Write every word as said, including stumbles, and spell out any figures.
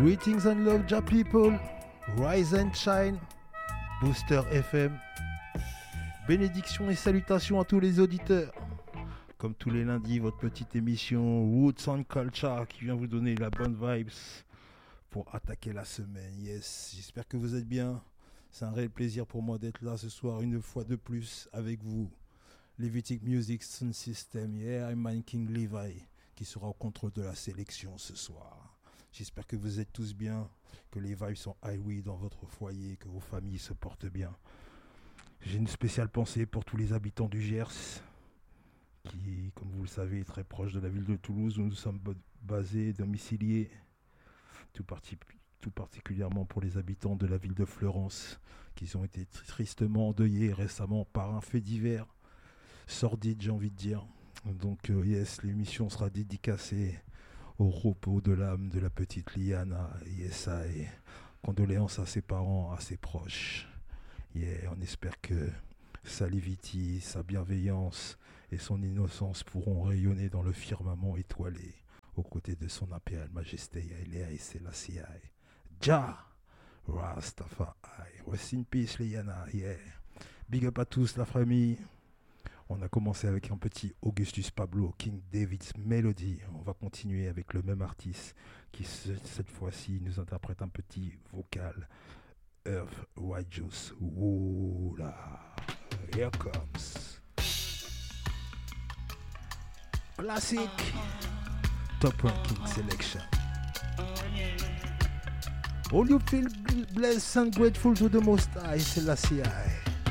Greetings and love, Jah people. Rise and shine. Booster F M. Bénédictions et salutations à tous les auditeurs. Comme tous les lundis, votre petite émission Roots and Culture qui vient vous donner la bonne vibes pour attaquer la semaine. Yes, j'espère que vous êtes bien. C'est un réel plaisir pour moi d'être là ce soir une fois de plus avec vous. Levitic Music Sound System, yeah, I'm Man King Levi qui sera au contrôle de la sélection ce soir. J'espère que vous êtes tous bien, que les vibes sont high dans votre foyer, que vos familles se portent bien. J'ai une spéciale pensée pour tous les habitants du Gers, qui, comme vous le savez, est très proche de la ville de Toulouse, où nous sommes basés, domiciliés, tout, parti, tout particulièrement pour les habitants de la ville de Fleurance, qui ont été tristement endeuillés récemment par un fait divers, sordide, j'ai envie de dire. Donc, euh, yes, l'émission sera dédicacée au repos de l'âme de la petite Liana. Yes, I. Condoléances à ses parents, à ses proches. Yeah, on espère que sa lévitie, sa bienveillance et son innocence pourront rayonner dans le firmament étoilé aux côtés de son impériale majesté Haile Selassie. Jah Rastafari. Rest in peace, Liana. Yeah. Big up à tous, la famille. On a commencé avec un petit Augustus Pablo, King David's Melody. On va continuer avec le même artiste qui, cette fois-ci, nous interprète un petit vocal. Earth White Juice. Ouh là. Here comes. Classic. Top ranking selection. All you feel blessed and grateful to the Most High, Selassie.